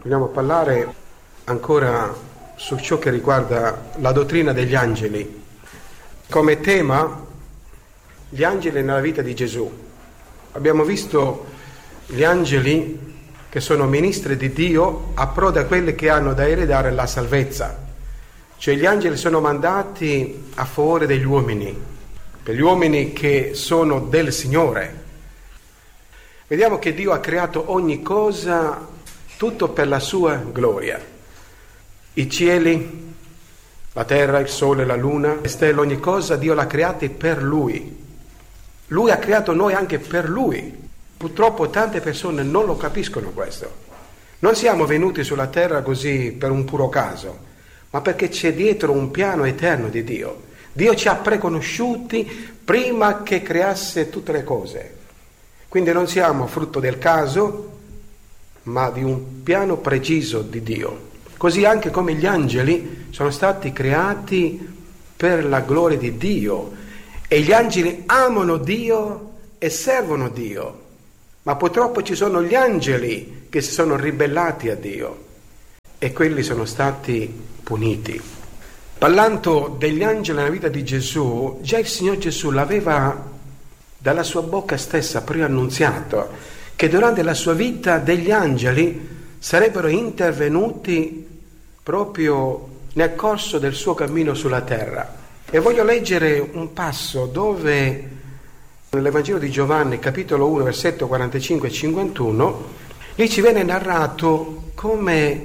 Vogliamo parlare ancora su ciò che riguarda la dottrina degli angeli. Come tema, gli angeli nella vita di Gesù. Abbiamo visto gli angeli che sono ministri di Dio approda a quelli che hanno da eredare la salvezza. Cioè gli angeli sono mandati a favore degli uomini, per gli uomini che sono del Signore. Vediamo che Dio ha creato ogni cosa, tutto per la sua gloria. I cieli, la terra, il sole, la luna, le stelle, ogni cosa Dio l'ha creata per Lui. Lui ha creato noi anche per Lui. Purtroppo tante persone non lo capiscono questo. Non siamo venuti sulla terra così per un puro caso, ma perché c'è dietro un piano eterno di Dio. Dio ci ha preconosciuti prima che creasse tutte le cose. Quindi non siamo frutto del caso, ma di un piano preciso di Dio. Così anche come gli angeli sono stati creati per la gloria di Dio. E gli angeli amano Dio e servono Dio. Ma purtroppo ci sono gli angeli che si sono ribellati a Dio. E quelli sono stati puniti. Parlando degli angeli nella vita di Gesù, già il Signore Gesù l'aveva dalla sua bocca stessa preannunziato che durante la sua vita degli angeli sarebbero intervenuti proprio nel corso del suo cammino sulla terra. E voglio leggere un passo dove nell'Evangelo di Giovanni, capitolo 1, versetto 45 e 51, lì ci viene narrato come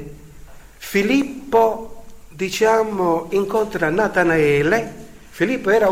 Filippo, incontra Natanaele. Filippo era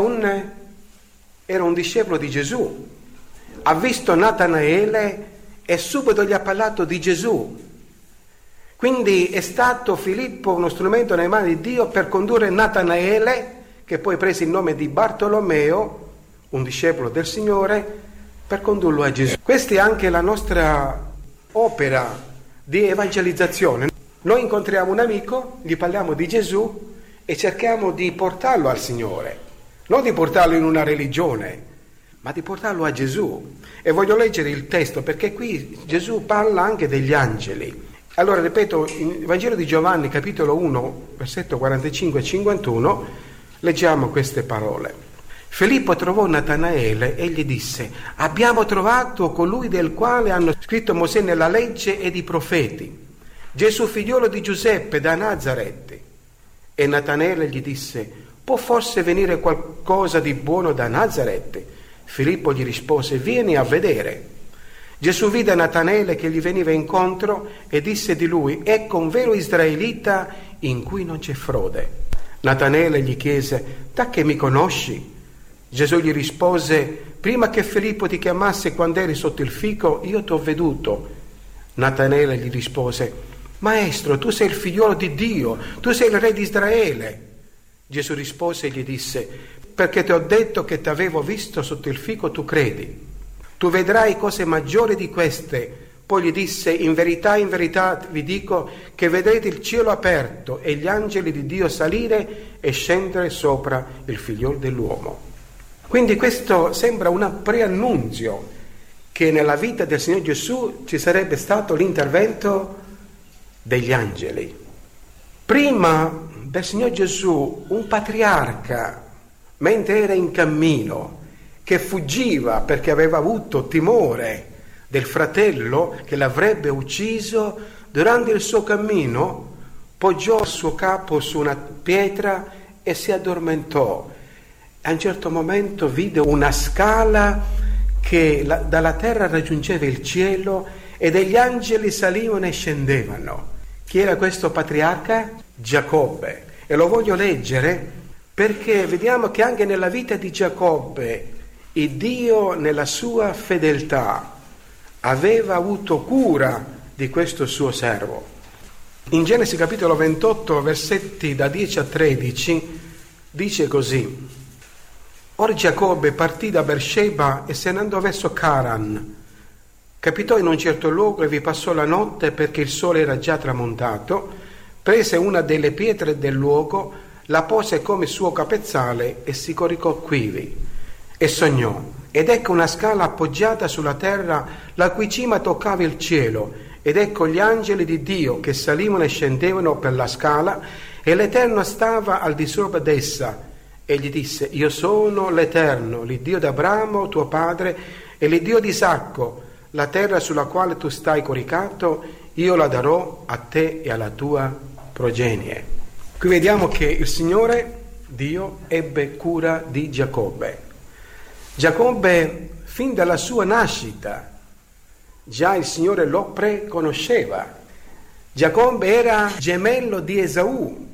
un discepolo di Gesù. Ha visto Natanaele e subito gli ha parlato di Gesù. Quindi è stato Filippo uno strumento nelle mani di Dio per condurre Natanaele, che poi prese il nome di Bartolomeo, un discepolo del Signore, per condurlo a Gesù. Questa è anche la nostra opera di evangelizzazione. Noi incontriamo un amico, gli parliamo di Gesù e cerchiamo di portarlo al Signore, non di portarlo in una religione, ma di portarlo a Gesù. E voglio leggere il testo perché qui Gesù parla anche degli angeli. Allora, ripeto, in Vangelo di Giovanni, capitolo 1, versetto 45 e 51, leggiamo queste parole. Filippo trovò Natanaele e gli disse: abbiamo trovato colui del quale hanno scritto Mosè nella legge ed i profeti, Gesù figliolo di Giuseppe da Nazaret. E Natanaele gli disse: può forse venire qualcosa di buono da Nazaret? Filippo gli rispose: vieni a vedere. Gesù vide Natanaele che gli veniva incontro e disse di lui: ecco un vero israelita in cui non c'è frode. Natanaele gli chiese: da che mi conosci? Gesù gli rispose: prima che Filippo ti chiamasse quando eri sotto il fico, io ti ho veduto. Natanaele gli rispose: Maestro, tu sei il figliolo di Dio, tu sei il re di Israele. Gesù rispose e gli disse: perché ti ho detto che ti avevo visto sotto il fico, tu credi. Tu vedrai cose maggiori di queste. Poi gli disse: in verità vi dico che vedrete il cielo aperto e gli angeli di Dio salire e scendere sopra il figliolo dell'uomo. Quindi questo sembra un preannunzio che nella vita del Signore Gesù ci sarebbe stato l'intervento degli angeli. Prima del Signore Gesù, un patriarca, mentre era in cammino, che fuggiva perché aveva avuto timore del fratello che l'avrebbe ucciso, durante il suo cammino poggiò il suo capo su una pietra e si addormentò. A un certo momento vide una scala che dalla terra raggiungeva il cielo e degli angeli salivano e scendevano. Chi era questo patriarca? Giacobbe. E lo voglio leggere perché vediamo che anche nella vita di Giacobbe il Dio, nella sua fedeltà, aveva avuto cura di questo suo servo. In Genesi capitolo 28, versetti da 10 a 13, dice così: Or Giacobbe partì da Beersheba e se ne andò verso Caran. Capitò in un certo luogo e vi passò la notte perché il sole era già tramontato. Prese una delle pietre del luogo, la pose come suo capezzale e si coricò quivi. E sognò, ed ecco una scala appoggiata sulla terra, la cui cima toccava il cielo, Ed ecco gli angeli di Dio che salivano e scendevano per la scala, e l'Eterno stava al di sopra d'essa. E gli disse: io sono l'Eterno, l'Iddio d'Abramo tuo padre e l'Iddio di Isacco. La terra sulla quale tu stai coricato io la darò a te e alla tua progenie. Qui vediamo che il Signore Dio ebbe cura di Giacobbe. Giacobbe, fin dalla sua nascita, già il Signore lo preconosceva. Giacobbe era gemello di Esaù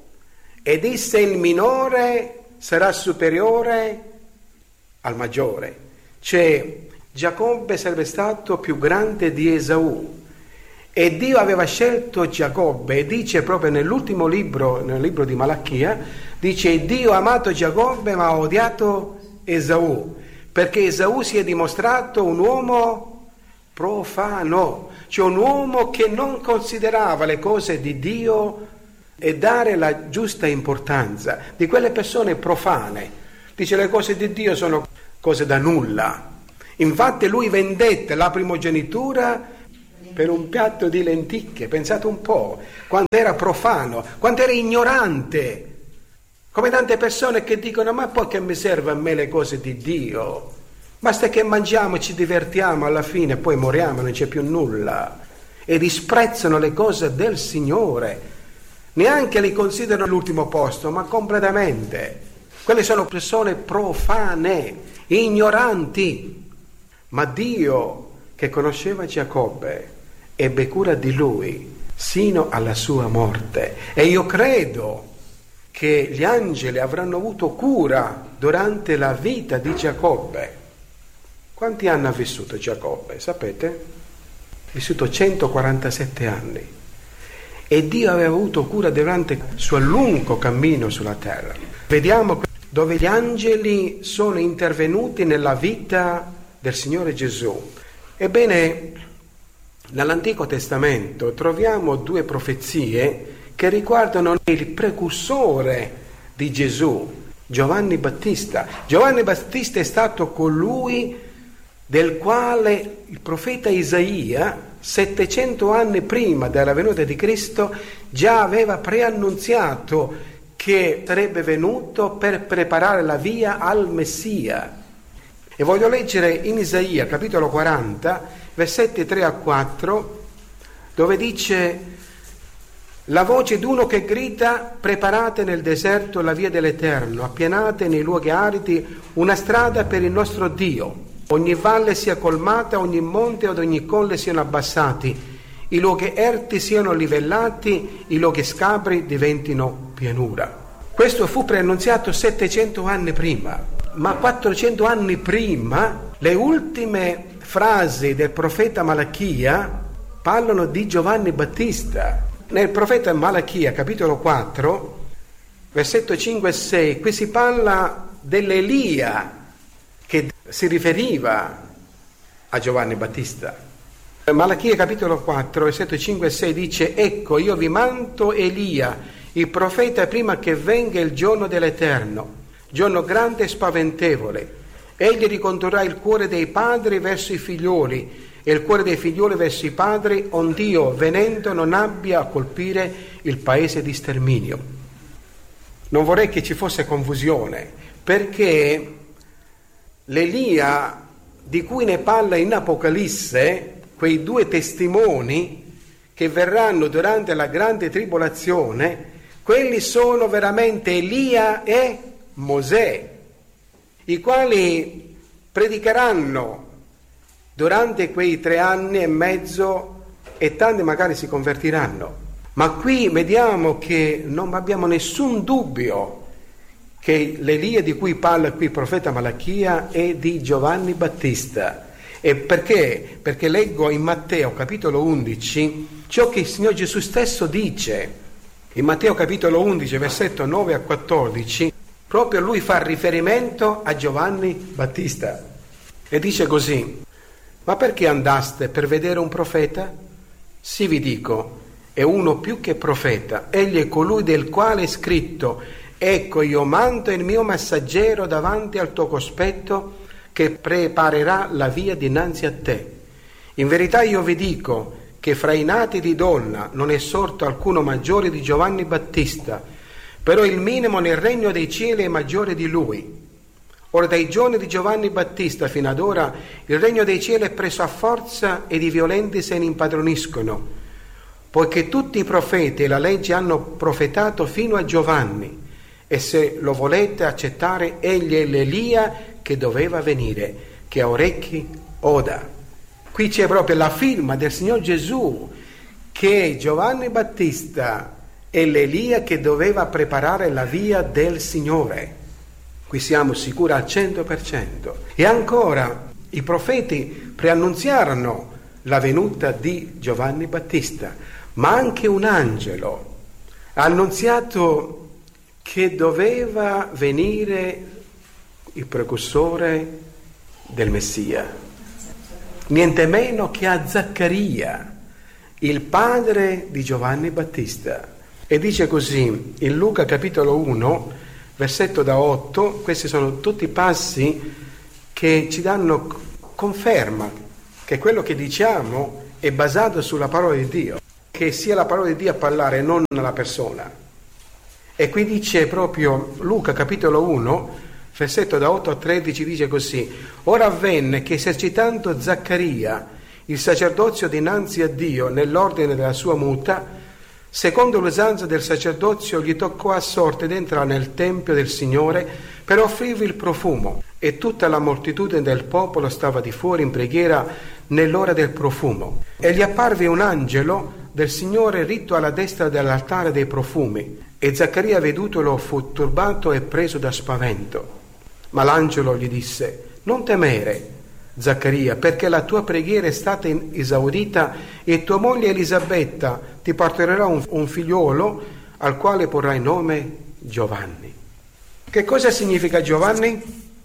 e disse: il minore sarà superiore al maggiore. Cioè Giacobbe sarebbe stato più grande di Esaù. E Dio aveva scelto Giacobbe, e dice proprio nell'ultimo libro, nel libro di Malachia, dice: Dio ha amato Giacobbe ma ha odiato Esaù, perché Esaù si è dimostrato un uomo profano, cioè un uomo che non considerava le cose di Dio e dare la giusta importanza, di quelle persone profane. Dice: le cose di Dio sono cose da nulla. Infatti lui vendette la primogenitura per un piatto di lenticchie. Pensate un po', quando era profano, quando era ignorante, come tante persone che dicono: ma poi che mi serve a me le cose di Dio? Basta che mangiamo, ci divertiamo, alla fine poi moriamo, non c'è più nulla. E disprezzano le cose del Signore, neanche li considerano all'ultimo posto, ma completamente. Quelle sono persone profane, ignoranti. Ma Dio, che conosceva Giacobbe, ebbe cura di lui sino alla sua morte. E io credo che gli angeli avranno avuto cura durante la vita di Giacobbe. Quanti anni ha vissuto Giacobbe, sapete? Ha vissuto 147 anni. E Dio aveva avuto cura durante il suo lungo cammino sulla terra. Vediamo dove gli angeli sono intervenuti nella vita del Signore Gesù. Ebbene, nell'Antico Testamento troviamo due profezie che riguardano il precursore di Gesù, Giovanni Battista. Giovanni Battista è stato colui del quale il profeta Isaia, 700 anni prima della venuta di Cristo, già aveva preannunziato che sarebbe venuto per preparare la via al Messia. E voglio leggere in Isaia, capitolo 40, versetti 3 a 4, dove dice: la voce d'uno che grida: preparate nel deserto la via dell'Eterno, appianate nei luoghi aridi una strada per il nostro Dio. Ogni valle sia colmata, ogni monte ed ogni colle siano abbassati, i luoghi erti siano livellati, i luoghi scabri diventino pianura. Questo fu preannunziato 700 anni prima. Ma 400 anni prima, le ultime frasi del profeta Malachia parlano di Giovanni Battista. Nel profeta Malachia, capitolo 4, versetto 5 e 6, qui si parla dell'Elia che si riferiva a Giovanni Battista. Malachia, capitolo 4, versetto 5 e 6 dice: ecco, io vi mando Elia, il profeta, prima che venga il giorno dell'Eterno, giorno grande e spaventevole. Egli ricondurrà il cuore dei padri verso i figlioli e il cuore dei figlioli verso i padri, ond'io venendo non abbia a colpire il paese di sterminio. Non vorrei che ci fosse confusione, perché l'Elia di cui ne parla in Apocalisse, quei due testimoni che verranno durante la grande tribolazione, quelli sono veramente Elia e Mosè, i quali predicheranno durante quei 3 anni e mezzo e tanti magari si convertiranno. Ma qui vediamo che non abbiamo nessun dubbio che l'Elia di cui parla qui il profeta Malachia è di Giovanni Battista. E perché? Perché leggo in Matteo capitolo 11 ciò che il Signor Gesù stesso dice. In Matteo capitolo 11 versetto 9 a 14 proprio lui fa riferimento a Giovanni Battista e dice così: ma perché andaste per vedere un profeta? Sì, vi dico, è uno più che profeta, egli è colui del quale è scritto: ecco, io mando il mio messaggero davanti al tuo cospetto, che preparerà la via dinanzi a te. In verità io vi dico che fra i nati di donna non è sorto alcuno maggiore di Giovanni Battista, però il minimo nel regno dei cieli è maggiore di lui. Ora dai giorni di Giovanni Battista fino ad ora il regno dei cieli è preso a forza ed i violenti se ne impadroniscono, poiché tutti i profeti e la legge hanno profetato fino a Giovanni, e se lo volete accettare egli è l'Elia che doveva venire, che ha orecchi oda. Qui c'è proprio la firma del Signor Gesù che Giovanni Battista è l'Elia che doveva preparare la via del Signore. Qui siamo sicuri al 100%. E ancora i profeti preannunziarono la venuta di Giovanni Battista, ma anche un angelo ha annunziato che doveva venire il precursore del Messia, niente meno che a Zaccaria, il padre di Giovanni Battista. E dice così in Luca capitolo 1, versetto da 8, questi sono tutti passi che ci danno conferma che quello che diciamo è basato sulla parola di Dio, che sia la parola di Dio a parlare, non la persona. E qui dice proprio Luca capitolo 1, versetto da 8 a 13, dice così: ora avvenne che esercitando Zaccaria il sacerdozio dinanzi a Dio nell'ordine della sua muta, secondo l'usanza del sacerdozio gli toccò a sorte ed entrare nel tempio del Signore per offrirvi il profumo, e tutta la moltitudine del popolo stava di fuori in preghiera nell'ora del profumo. E gli apparve un angelo del Signore ritto alla destra dell'altare dei profumi, e Zaccaria vedutolo fu turbato e preso da spavento. Ma l'angelo gli disse: non temere, Zaccaria, perché la tua preghiera è stata esaudita, e tua moglie Elisabetta ti partorirà un figliuolo al quale porrai nome Giovanni. Che cosa significa Giovanni?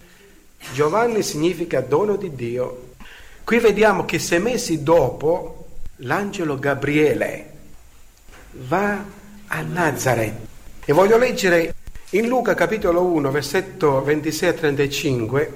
Giovanni significa dono di Dio. Qui vediamo che 6 mesi dopo l'angelo Gabriele va a Nazaret. E voglio leggere in Luca capitolo 1, versetto 26 a 35,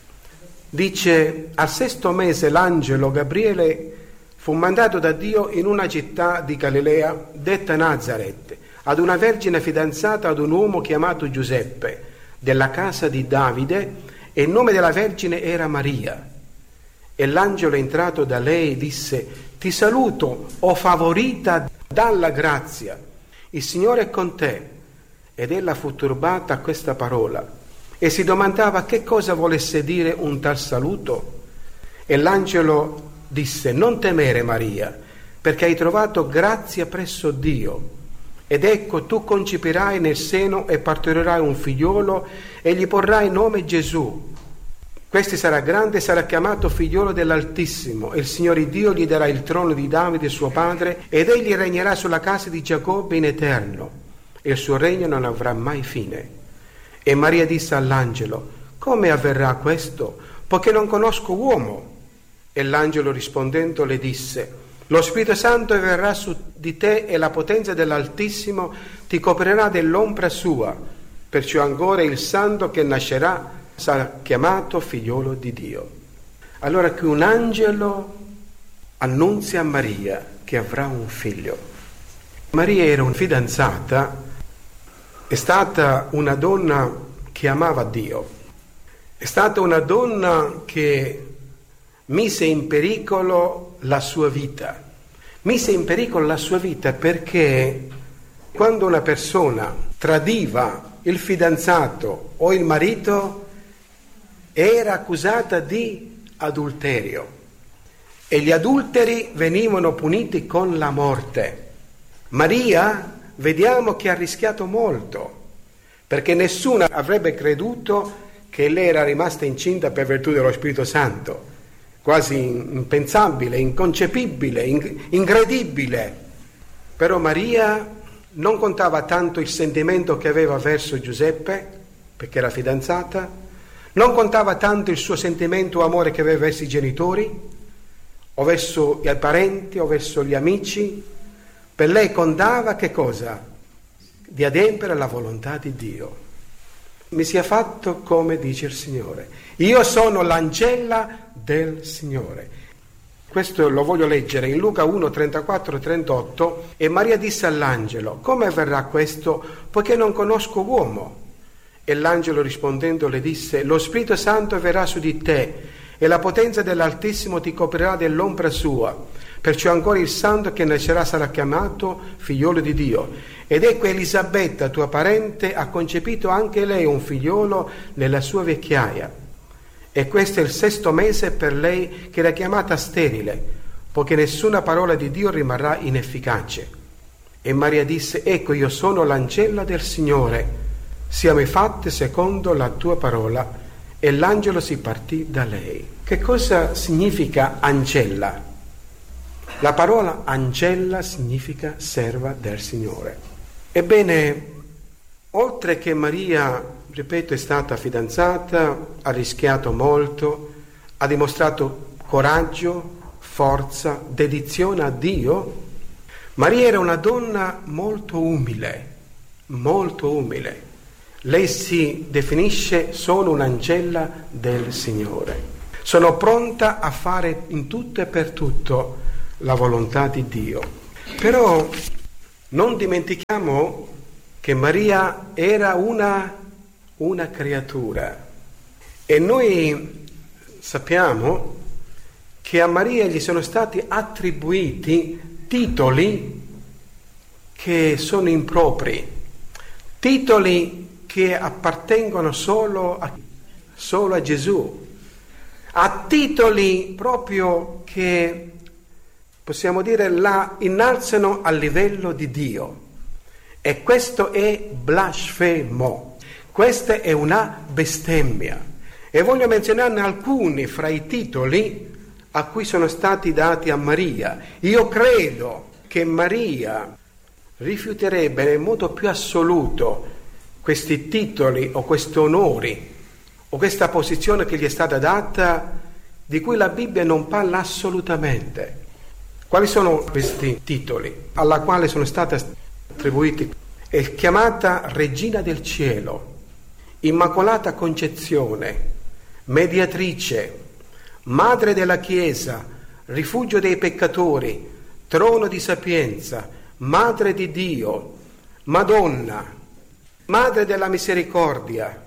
dice: al 6° mese l'angelo Gabriele fu mandato da Dio in una città di Galilea detta Nazaret, ad una vergine fidanzata ad un uomo chiamato Giuseppe, della casa di Davide, e il nome della vergine era Maria. E l'angelo, entrato da lei, disse: ti saluto, o favorita dalla grazia, il Signore è con te. Ed ella fu turbata a questa parola e si domandava che cosa volesse dire un tal saluto. E l'angelo disse: non temere, Maria, perché hai trovato grazia presso Dio. Ed ecco, tu concepirai nel seno e partorirai un figliolo e gli porrai nome Gesù. Questi sarà grande e sarà chiamato figliolo dell'Altissimo, e il Signore Dio gli darà il trono di Davide suo padre, ed egli regnerà sulla casa di Giacobbe in eterno, e il suo regno non avrà mai fine. E Maria disse all'angelo: come avverrà questo, poiché non conosco uomo? E l'angelo rispondendo le disse: lo Spirito Santo verrà su di te, e la potenza dell'Altissimo ti coprirà dell'ombra sua, perciò ancora il santo che nascerà sarà chiamato figliolo di Dio. Allora qui un angelo annunzia a Maria che avrà un figlio. Maria era una fidanzata, è stata una donna che amava Dio, è stata una donna che mise in pericolo la sua vita. Mise in pericolo la sua vita perché quando una persona tradiva il fidanzato o il marito era accusata di adulterio, e gli adulteri venivano puniti con la morte. Maria vediamo che ha rischiato molto, perché nessuno avrebbe creduto che lei era rimasta incinta per virtù dello Spirito Santo. Quasi impensabile, inconcepibile, incredibile. Però Maria non contava tanto il sentimento che aveva verso Giuseppe, perché era fidanzata, non contava tanto il suo sentimento o amore che aveva verso i genitori, o verso i parenti, o verso gli amici. Per lei contava che cosa? Di adempiere alla volontà di Dio. Mi sia fatto come dice il Signore. Io sono l'ancella del Signore. Questo lo voglio leggere in Luca 1, 34-38. E Maria disse all'angelo: come avverrà questo, poiché non conosco uomo? E l'angelo rispondendo le disse: lo Spirito Santo verrà su di te e la potenza dell'Altissimo ti coprirà dell'ombra sua. Perciò ancora il santo che nascerà sarà chiamato figliolo di Dio. Ed ecco Elisabetta, tua parente, ha concepito anche lei un figliolo nella sua vecchiaia. E questo è il 6° mese per lei, che era chiamata sterile, poiché nessuna parola di Dio rimarrà inefficace. E Maria disse: ecco, io sono l'ancella del Signore, siami fatte secondo la tua parola. E l'angelo si partì da lei. Che cosa significa ancella? La parola ancella significa serva del Signore. Ebbene, oltre che Maria, ripeto, è stata fidanzata, ha rischiato molto, ha dimostrato coraggio, forza, dedizione a Dio, Maria era una donna molto umile, molto umile. Lei si definisce: sono un'ancella del Signore. Sono pronta a fare in tutto e per tutto la volontà di Dio. Però non dimentichiamo che Maria era una creatura, e noi sappiamo che a Maria gli sono stati attribuiti titoli che sono impropri, titoli che appartengono solo a Gesù, a titoli proprio che, possiamo dire, la innalzano al livello di Dio. E questo è blasfemo, questa è una bestemmia. E voglio menzionarne alcuni fra i titoli a cui sono stati dati a Maria. Io credo che Maria rifiuterebbe nel modo più assoluto questi titoli o questi onori o questa posizione che gli è stata data, di cui la Bibbia non parla assolutamente. Quali sono questi titoli alla quale sono state attribuiti? È chiamata Regina del Cielo, Immacolata Concezione, Mediatrice, Madre della Chiesa, Rifugio dei peccatori, Trono di sapienza, Madre di Dio, Madonna, Madre della Misericordia.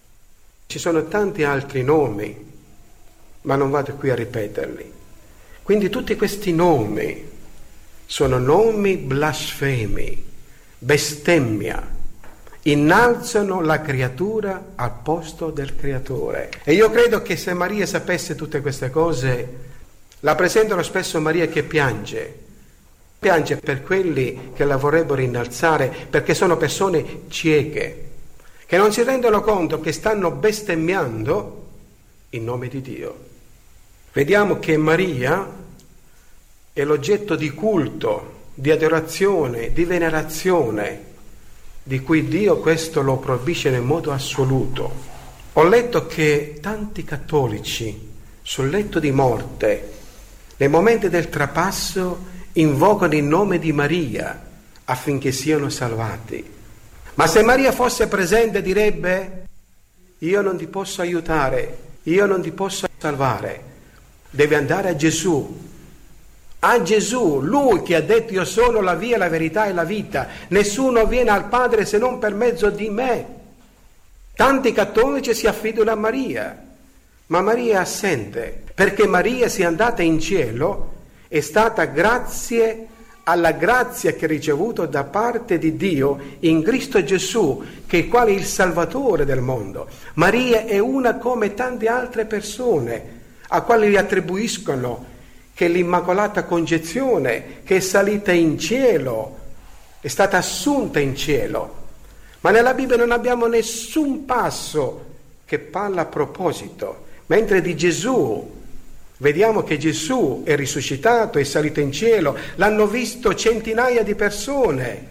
Ci sono tanti altri nomi, ma non vado qui a ripeterli. Quindi tutti questi nomi sono nomi blasfemi, bestemmia, innalzano la creatura al posto del creatore. E io credo che se Maria sapesse tutte queste cose, la presentano spesso Maria che piange per quelli che la vorrebbero innalzare, perché sono persone cieche, che non si rendono conto che stanno bestemmiando in nome di Dio. Vediamo che Maria è l'oggetto di culto, di adorazione, di venerazione, di cui Dio questo lo proibisce nel modo assoluto. Ho letto che tanti cattolici sul letto di morte, nei momenti del trapasso, invocano il nome di Maria affinché siano salvati. Ma se Maria fosse presente direbbe: io non ti posso aiutare, io non ti posso salvare, devi andare a Gesù. A Gesù, Lui che ha detto: io sono la via, la verità e la vita, nessuno viene al Padre se non per mezzo di me. Tanti cattolici si affidano a Maria, ma Maria è assente, perché Maria sia andata in cielo è stata grazie alla grazia che ha ricevuto da parte di Dio in Cristo Gesù, che è il quale è il Salvatore del mondo. Maria è una come tante altre persone a quali gli attribuiscono che l'Immacolata Concezione, che è salita in cielo, è stata assunta in cielo. Ma nella Bibbia non abbiamo nessun passo che parla a proposito, mentre di Gesù vediamo che Gesù è risuscitato, è salito in cielo, l'hanno visto centinaia di persone,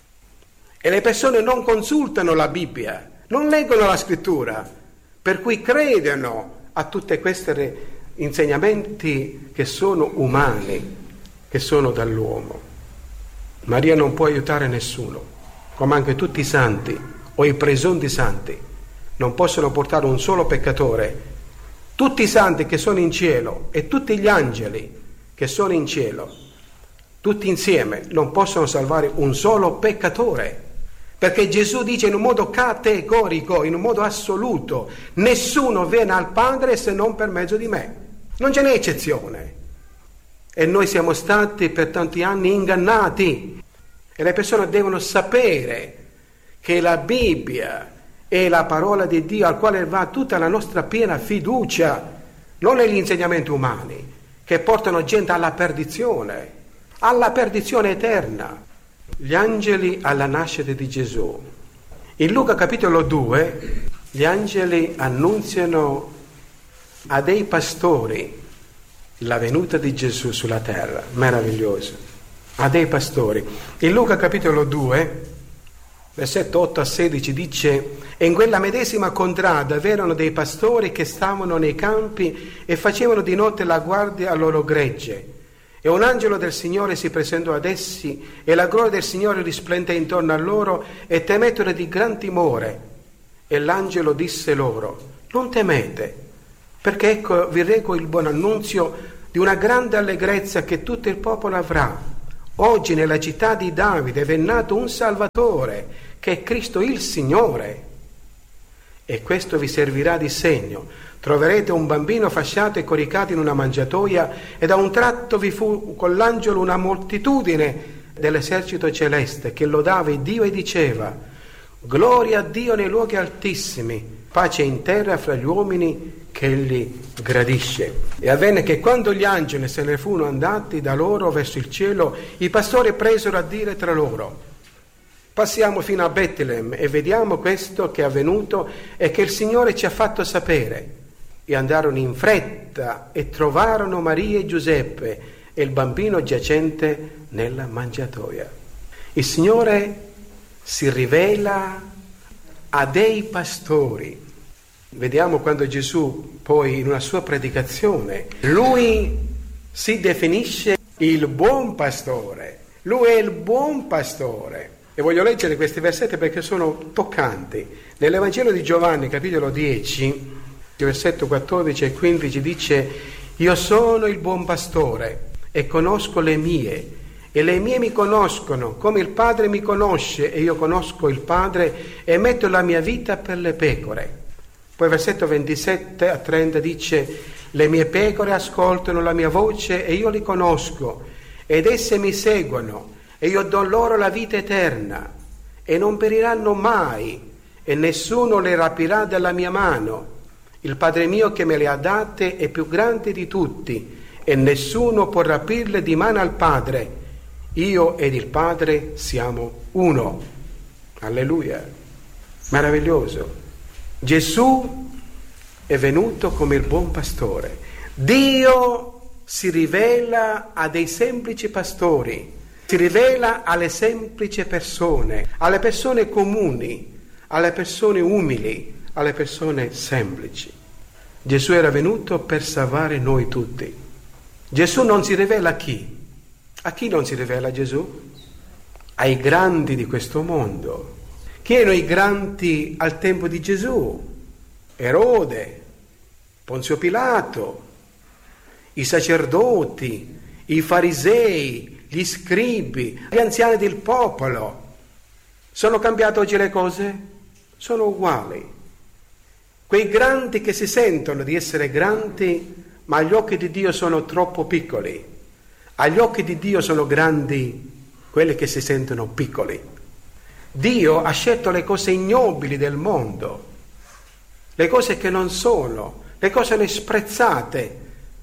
e le persone non consultano la Bibbia, non leggono la scrittura, per cui credono a tutte queste insegnamenti che sono umani, che sono dall'uomo. Maria non può aiutare nessuno, come anche tutti i santi o i presunti santi non possono portare un solo peccatore. Tutti i santi che sono in cielo e tutti gli angeli che sono in cielo, tutti insieme, non possono salvare un solo peccatore. Perché Gesù dice in un modo categorico, in un modo assoluto, nessuno viene al Padre se non per mezzo di me. Non ce n'è eccezione. E noi siamo stati per tanti anni ingannati. E le persone devono sapere che la Bibbia è la parola di Dio al quale va tutta la nostra piena fiducia, non negli insegnamenti umani che portano gente alla perdizione eterna. Gli angeli alla nascita di Gesù. In Luca capitolo 2 gli angeli annunziano a dei pastori la venuta di Gesù sulla terra, meraviglioso, a dei pastori. In Luca capitolo 2 versetto 8 a 16 dice: e in quella medesima contrada v'erano dei pastori che stavano nei campi e facevano di notte la guardia al loro gregge. E un angelo del Signore si presentò ad essi, e la gloria del Signore risplende intorno a loro, e temettero di gran timore. E l'angelo disse loro: non temete, perché ecco vi reco il buon annunzio di una grande allegrezza che tutto il popolo avrà. Oggi nella città di Davide è nato un Salvatore, che è Cristo il Signore. E questo vi servirà di segno. Troverete un bambino fasciato e coricato in una mangiatoia, e da un tratto vi fu con l'angelo una moltitudine dell'esercito celeste che lodava Dio e diceva: gloria a Dio nei luoghi altissimi, pace in terra fra gli uomini che egli gradisce. E avvenne che quando gli angeli se ne furono andati da loro verso il cielo, i pastori presero a dire tra loro: passiamo fino a Betlem e vediamo questo che è avvenuto e che il Signore ci ha fatto sapere. E andarono in fretta e trovarono Maria e Giuseppe e il bambino giacente nella mangiatoia. Il Signore si rivela a dei pastori. Vediamo quando Gesù poi in una sua predicazione, lui si definisce il buon pastore. Lui è il buon pastore. E voglio leggere questi versetti perché sono toccanti. Nell'Evangelo di Giovanni, capitolo 10, versetto 14 e 15 dice: io sono il buon pastore e conosco le mie, e le mie mi conoscono, come il Padre mi conosce e io conosco il Padre e metto la mia vita per le pecore. Poi versetto 27 a 30 dice: le mie pecore ascoltano la mia voce e io li conosco, ed esse mi seguono, e io do loro la vita eterna, e non periranno mai, e nessuno le rapirà dalla mia mano. Il Padre mio che me le ha date è più grande di tutti, e nessuno può rapirle di mano al Padre. Io ed il Padre siamo uno. Alleluia. Meraviglioso. Gesù è venuto come il buon pastore. Dio si rivela a dei semplici pastori, si rivela alle semplici persone, alle persone comuni, alle persone umili, alle persone semplici. Gesù era venuto per salvare noi tutti. Gesù non si rivela a chi? A chi non si rivela Gesù? Ai grandi di questo mondo. Chi erano i grandi al tempo di Gesù? Erode, Ponzio Pilato, i sacerdoti, i farisei, gli scribi, gli anziani del popolo. Sono cambiate oggi le cose? Sono uguali. Quei grandi che si sentono di essere grandi, ma agli occhi di Dio sono troppo piccoli. Agli occhi di Dio sono grandi quelli che si sentono piccoli. Dio ha scelto le cose ignobili del mondo, le cose che non sono, le cose sprezzate,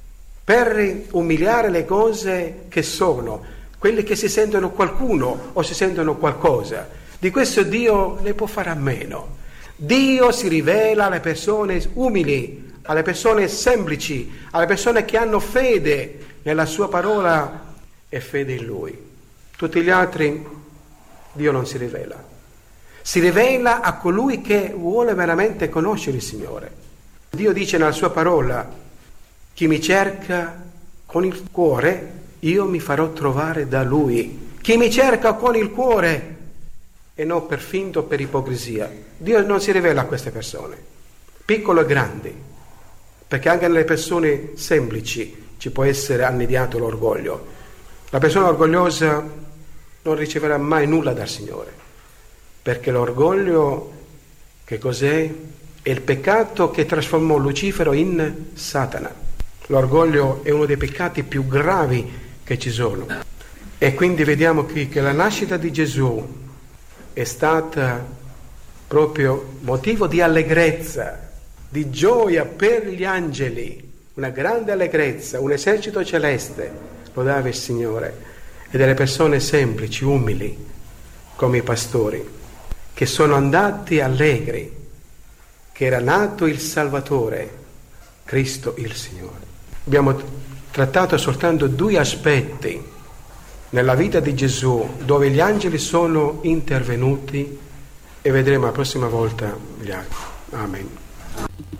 per umiliare le cose che sono, quelli che si sentono qualcuno o si sentono qualcosa. Di questo Dio ne può fare a meno. Dio si rivela alle persone umili, alle persone semplici, alle persone che hanno fede nella sua parola e fede in Lui. Tutti gli altri Dio non si rivela. Si rivela a colui che vuole veramente conoscere il Signore. Dio dice nella sua parola: chi mi cerca con il cuore, io mi farò trovare da Lui. Chi mi cerca con il cuore e non per finto o per ipocrisia. Dio non si rivela a queste persone, piccole e grandi, perché anche nelle persone semplici ci può essere annidiato l'orgoglio. La persona orgogliosa non riceverà mai nulla dal Signore, perché l'orgoglio, che cos'è? È il peccato che trasformò Lucifero in Satana. L'orgoglio è uno dei peccati più gravi che ci sono. E quindi vediamo qui che la nascita di Gesù è stata proprio motivo di allegrezza, di gioia per gli angeli, una grande allegrezza, un esercito celeste, lodava il Signore, e delle persone semplici, umili, come i pastori, che sono andati allegri, che era nato il Salvatore, Cristo il Signore. Abbiamo trattato soltanto 2 aspetti nella vita di Gesù dove gli angeli sono intervenuti, e vedremo la prossima volta gli altri. Amen.